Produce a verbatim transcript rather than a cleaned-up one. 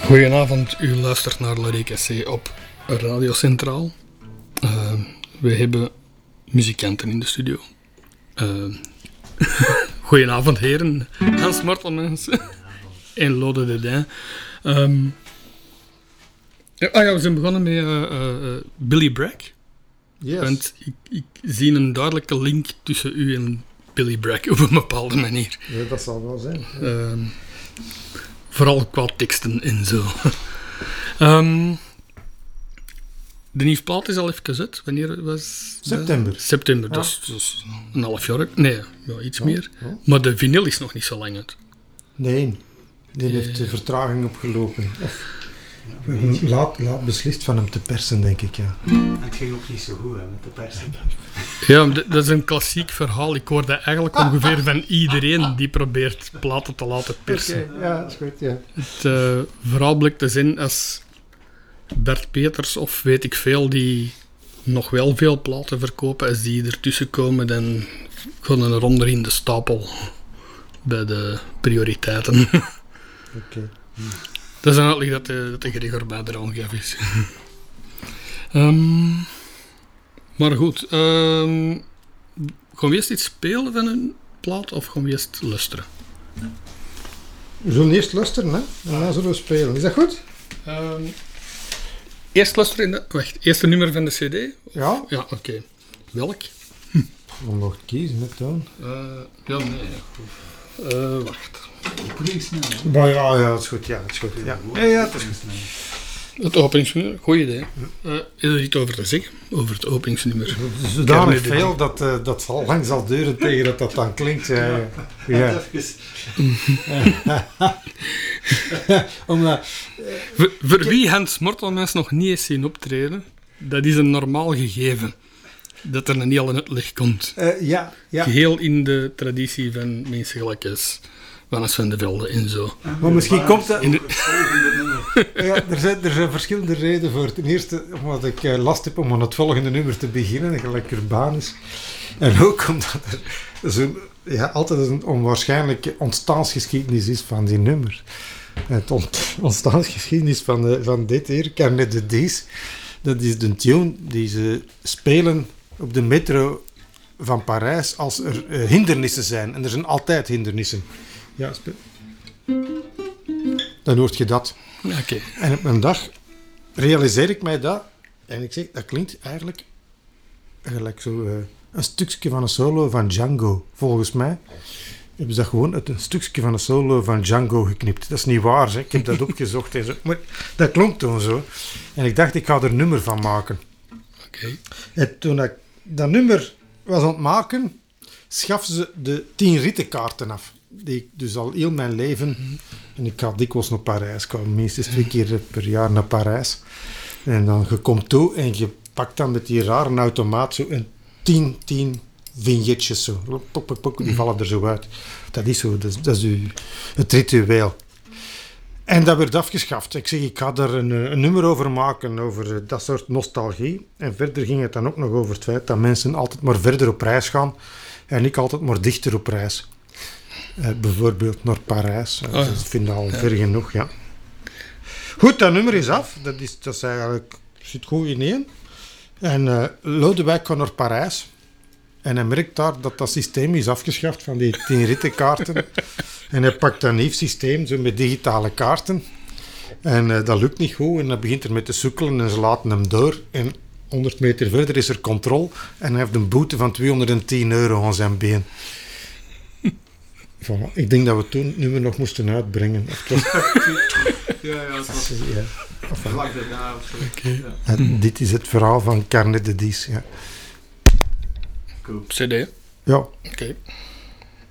Goedenavond, u luistert naar Lorek S C op Radio Centraal. Uh, we hebben muzikanten in de studio. Uh, Goedenavond heren, Hans Martelmans en Lode de Dijn. Um, ja, ah ja, we zijn begonnen met uh, uh, Billy Bragg. Yes. Want ik, ik zie een duidelijke link tussen u en Billy Bragg op een bepaalde manier. Ja, dat zal wel zijn. Ja. Um, vooral qua teksten en zo. um, de nieuwe plaat is al even uit. Wanneer was September. Uh, september, Ja. dus, dus een half jaar. Nee, ja, iets Ja, meer. ja. Maar de vinyl is nog niet zo lang uit. Nee, die Ja. heeft de vertraging opgelopen. We hebben laat, laat beslist van hem te persen, denk ik. Ja. Het ging ook niet zo goed hè, met de persen. Ja, d- dat is een klassiek verhaal. Ik hoor dat eigenlijk ongeveer van iedereen die probeert platen te laten persen. Oké, ja, dat is goed, ja. Het uh, verhaal blijkt te zijn als Bert Peters of weet ik veel, die nog wel veel platen verkopen, als die ertussen komen, dan gaan ze eronder in de stapel bij de prioriteiten. Oké. Okay. Dat is dan uitleg dat de, dat de Gregor bij er aangaf is. um, maar goed, um, gaan we eerst iets spelen van een plaat of gaan we eerst luisteren? We zullen eerst luisteren, hè? En dan zullen we spelen. Is dat goed? Um, eerst luisteren in de... Wacht, eerste nummer van de cd? Ja. Ja, oké. Okay. Welk? We mogen kiezen, hè, Toon. Uh, ja, nee. Uh, wacht. Pretty snel. Maar ja, ja, dat is goed. Ja, dat is goed. Ja, ja, ja dat is goed. Het openingsnummer, goeie idee. Uh, is er iets over te zeggen? Over het openingsnummer? Zodanig veel dat uh, dat al lang zal duren tegen dat dat dan klinkt. Uh, ja. Omdat, uh, voor, voor wie Hans Mortelmans nog niet eens zien optreden, dat is een normaal gegeven. Dat er een hele uitleg komt. Uh, ja, ja. Geheel in de traditie van mensen gelijk als Wannes van de Velde en zo. Maar misschien komt dat... In de... ja, er, zijn, er zijn verschillende redenen voor. Ten eerste omdat ik uh, last heb om aan het volgende nummer te beginnen, gelijk Urbanus. En ook omdat er zo, ja, altijd een onwaarschijnlijke ontstaansgeschiedenis is van die nummer. Het ont- ontstaansgeschiedenis van, de, van dit hier, Carnet de Dies, dat is de tune die ze spelen op de metro van Parijs als er uh, hindernissen zijn. En er zijn altijd hindernissen. Ja, spe- dan hoort je dat. Oké. Okay. En op een dag realiseer ik mij dat. En ik zeg, dat klinkt eigenlijk gelijk zo uh, een stukje van een solo van Django. Volgens mij hebben ze dat gewoon uit een stukje van een solo van Django geknipt. Dat is niet waar, hè. Ik heb dat opgezocht en zo. Maar dat klonk toen zo. En ik dacht, ik ga er een nummer van maken. Oké. Okay. En toen ik dat nummer was aan het maken, schaften ze de tien rittenkaarten af. Die ik dus al heel mijn leven... Mm-hmm. En ik ga dikwijls naar Parijs. Ik ga minstens twee keer per jaar naar Parijs. En dan je komt toe en je pakt dan met die rare automaat zo een tien, tien vignetjes zo. Pok, pok, pok, die vallen er zo uit. Dat is zo, dat is, dat is uw, het ritueel. En dat werd afgeschaft. Ik zeg, ik ga er een, een nummer over maken, over dat soort nostalgie. En verder ging het dan ook nog over het feit dat mensen altijd maar verder op reis gaan. En ik altijd maar dichter op reis. Uh, bijvoorbeeld naar Parijs. Uh, oh, dat vind ik al ja. ver genoeg, ja. Goed, dat nummer is af. Dat, is, dat is eigenlijk, zit goed ineen. En uh, Lodewijk gaat naar Parijs. En hij merkt daar dat dat systeem is afgeschaft van die tien rittenkaarten. En hij pakt een nieuw systeem, zo met digitale kaarten. En uh, dat lukt niet goed. En hij begint ermee te sukkelen en ze laten hem door. En honderd meter verder is er controle. En hij heeft een boete van tweehonderdtien euro aan zijn been. Voilà. Ik denk dat we toen het nummer nog moesten uitbrengen. Of het was... ja, ja, dat was ja. Enfin. Vlak daarna of zo. Okay. Ja. Mm. Dit is het verhaal van Carnet de Dies. Ja. Cool. C D? Ja. Oké. Okay.